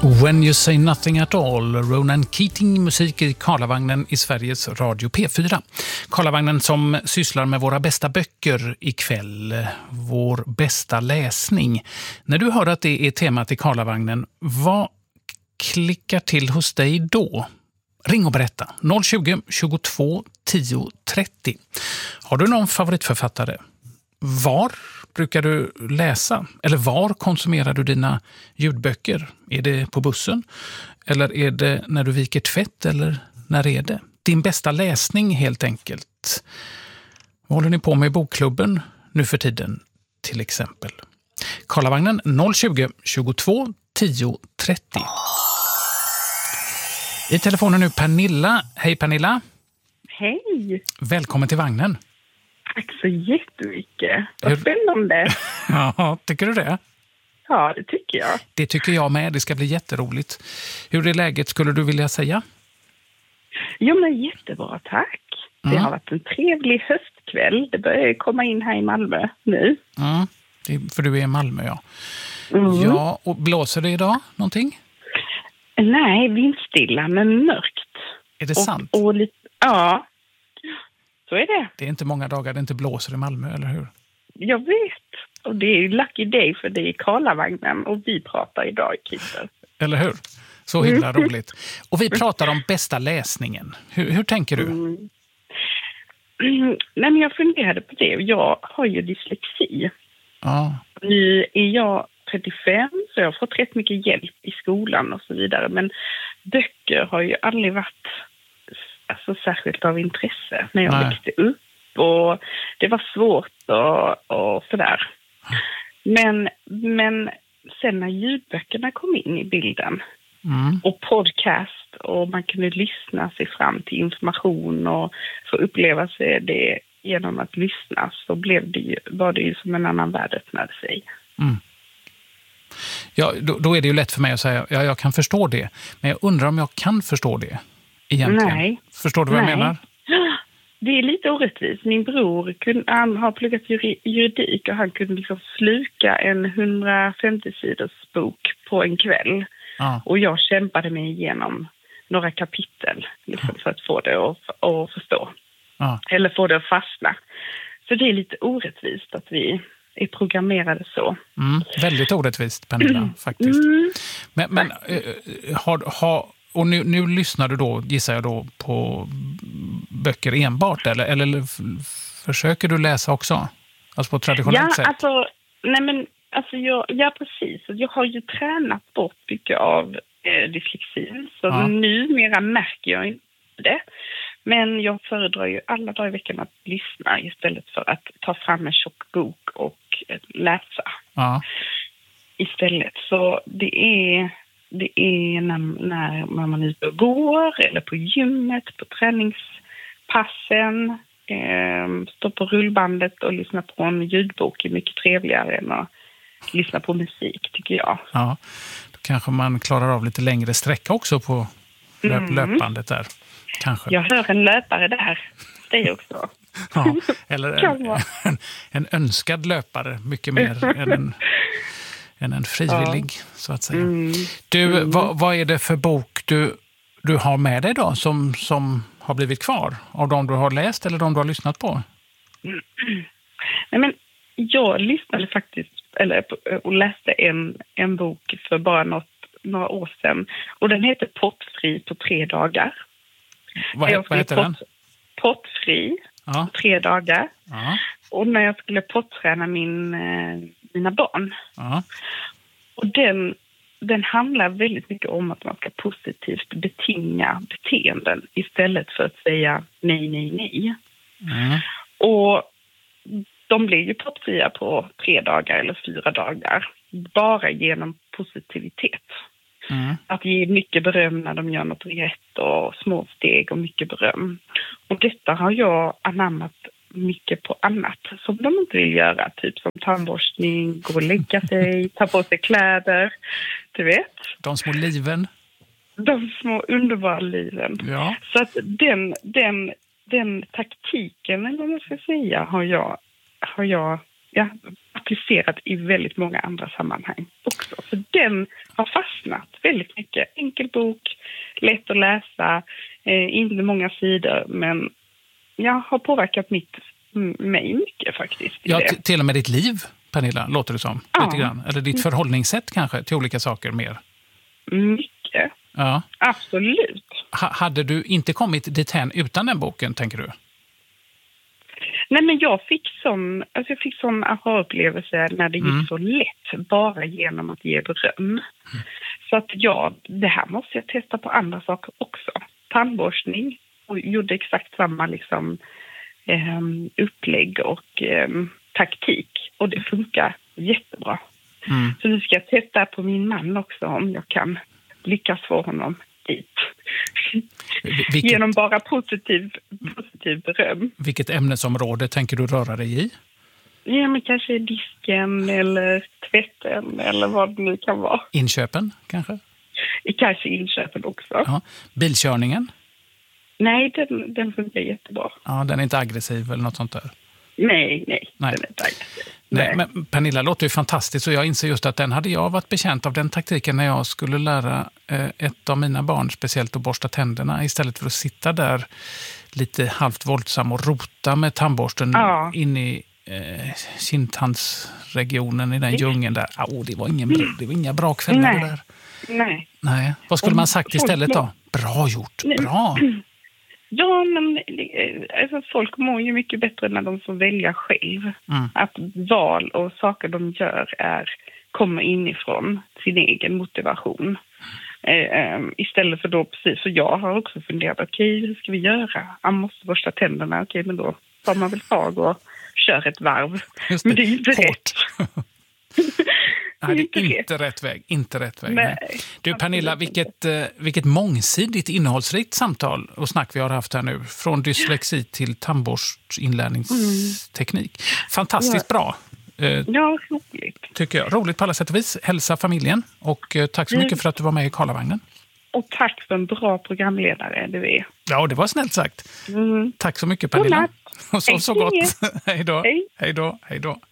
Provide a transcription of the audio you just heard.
When You Say Nothing At All, Ronan Keating, musik i Karlavagnen i Sveriges Radio P4. Karlavagnen som sysslar med våra bästa böcker ikväll, vår bästa läsning. När du hör att det är temat i Karlavagnen, vad klickar till hos dig då? Ring och berätta. 020 22 10 30. Har du någon favoritförfattare? Var brukar du läsa? Eller var konsumerar du dina ljudböcker? Är det på bussen? Eller är det när du viker tvätt? Eller när är det? Din bästa läsning helt enkelt. Vad håller ni på med i bokklubben nu för tiden till exempel? Karlavagnen 020 22 10 30. I telefonen nu Pernilla. Hej Pernilla. Hej. Välkommen till vagnen. Tack så jättemycket. Vad spännande. Ja, tycker du det? Ja, det tycker jag. Det tycker jag med. Det ska bli jätteroligt. Hur är läget skulle du vilja säga? Jo, men jättebra, tack. Det har varit en trevlig höstkväll. Det börjar komma in här i Malmö nu. För du är i Malmö, ja. Ja, och blåser det idag någonting? Nej, vindstilla men mörkt. Är det sant? Och lite, ja, så är det. Det är inte många dagar det inte blåser i Malmö, eller hur? Jag vet. Och det är ju lucky day för det är Karlavagnen och vi pratar idag i Kitter. Eller hur? Så himla roligt. Och vi pratar om bästa läsningen. Hur tänker du? Nej, men jag funderade på det. Jag har ju dyslexi. Ja. Nu är jag 35 så jag har fått rätt mycket hjälp i skolan och så vidare. Men böcker har ju aldrig varit särskilt av intresse när jag växte upp. Och det var svårt och sådär. Men sen när ljudböckerna kom in i bilden och podcast och man kunde lyssna sig fram till information och få uppleva sig det genom att lyssna så var det ju som en annan värld öppnade sig. Ja, då är det ju lätt för mig att säga ja, jag kan förstå det. Men jag undrar om jag kan förstå det egentligen. Nej. Förstår du vad jag menar? Det är lite orättvist. Min bror han har pluggat juridik och han kunde liksom sluka en 150-sidors bok på en kväll. Och jag kämpade mig igenom några kapitel liksom, för att få det att förstå. Eller få det att fastna. Så det är lite orättvist att vi är programmerade så. Väldigt orättvist, Pernilla, faktiskt. Men och nu lyssnar du då, gissar jag då, på böcker enbart, eller försöker du läsa också? Alltså på traditionellt sätt? Ja, precis. Jag har ju tränat bort mycket av dyslexin, så numera märker jag inte det. Men jag föredrar ju alla dagar i veckan att lyssna istället för att ta fram en tjock bok och läsa. Istället. Så det är när man är ute och går eller på gymmet, på träningspassen, står på rullbandet och lyssnar på en ljudbok är mycket trevligare än att lyssna på musik, tycker jag. Ja, då kanske man klarar av lite längre sträcka också på löpbandet där. Kanske. Jag hör en löpare där. Det är också. Ja, eller en önskad löpare, mycket mer än en frivillig, så att säga. Du, vad är det för bok du har med dig då som har blivit kvar? Av de du har läst eller de du har lyssnat på? Nej, men jag lyssnade faktiskt och läste en bok för bara några år sedan. Och den heter Pottfri på 3 dagar. Vad heter den? Pottfri på 3 dagar. Och när jag skulle potträna mina barn. Och den handlar väldigt mycket om att man ska positivt betinga beteenden istället för att säga nej. Och de blir ju pottfria på 3 dagar eller 4 dagar bara genom positivitet. Att ge mycket beröm när de gör något rätt och små steg och mycket beröm. Och detta har jag anammat mycket på annat som de inte vill göra. Typ som tandborstning, gå och lägga sig, ta på sig kläder. Du vet? De små liven. De små underbara liven. Ja. Så att den taktiken, eller vad man ska säga, har jag applicerat i väldigt många andra sammanhang också. Så den har fastnat väldigt mycket. Enkel bok, lätt att läsa, inte många sidor, men jag har påverkat mig mycket faktiskt. Ja, till och med ditt liv, Pernilla, låter det som. Ja. Lite grann. Eller ditt förhållningssätt kanske till olika saker mer. Mycket. Ja. Absolut. Hade du inte kommit dithän utan den boken, tänker du? Nej, men jag fick sån aha-upplevelse när det gick så lätt, bara genom att ge beröm. Så att det här måste jag testa på andra saker också. Tandborstning, och gjorde exakt samma upplägg och taktik. Och det funkar jättebra. Så nu ska jag testa på min man också, om jag kan lyckas få honom dit. Genom bara positiv beröm. Vilket ämnesområde tänker du röra dig i? Ja, men kanske disken eller tvätten eller vad det nu kan vara. Inköpen kanske? Kanske inköpen också. Ja. Bilkörningen? Nej, den funkar jättebra. Ja, den är inte aggressiv eller något sånt där? Nej. Den är inte aggressiv. Nej, men Pernilla låter ju fantastiskt, och jag inser just att den hade jag varit bekänt av den taktiken när jag skulle lära ett av mina barn speciellt att borsta tänderna, istället för att sitta där lite halvt våldsam och rota med tandborsten in i kindtandsregionen i den djungeln där. Det var inga bra kvällar där. Nej. Vad skulle man sagt istället då? Bra gjort, bra. Ja, men folk mår ju mycket bättre när de får välja själv. Att val och saker de gör kommer inifrån sin egen motivation. Istället för då, precis, så jag har också funderat, hur ska vi göra? Man måste borsta tänderna, men då tar man väl tag och kör ett varv. Just det. Men det är inte rätt. Nej, det är inte rätt väg. Nej. Du Pernilla, vilket mångsidigt innehållsrikt samtal och snack vi har haft här nu. Från dyslexi till tandborstinlärningsteknik. Fantastiskt bra. Ja, roligt. Tycker jag. Roligt på alla sätt och vis. Hälsa familjen. Och tack så mycket för att du var med i Karlavagnen. Och tack för en bra programledare du är. Ja, det var snällt sagt. Tack så mycket Pernilla. Och så gott. Hej då. Hej då.